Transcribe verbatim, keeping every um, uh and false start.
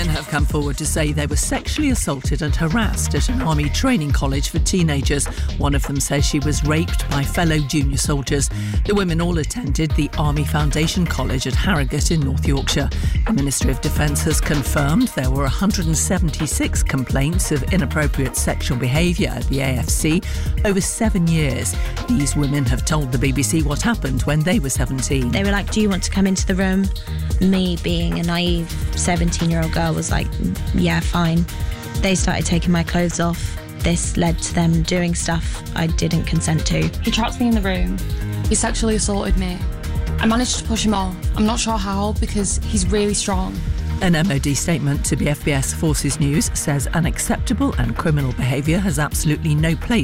women have come forward to say they were sexually assaulted and harassed at an army training college for teenagers. One of them says she was raped by fellow junior soldiers. The women all attended the Army Foundation College at Harrogate in North Yorkshire. The Ministry of Defence has confirmed there were one hundred seventy-six complaints of inappropriate sexual behaviour at the A F C over seven years. These women have told the B B C what happened when they were seventeen. They were like, do you want to come into the room? Me, being a naive seventeen-year-old girl, was like, yeah, fine. They started taking my clothes off. This led to them doing stuff I didn't consent to. He trapped me in the room. He sexually assaulted me. I managed to push him off. I'm not sure how, because he's really strong. An M O D statement to B F B S Forces News says unacceptable and criminal behaviour has absolutely no place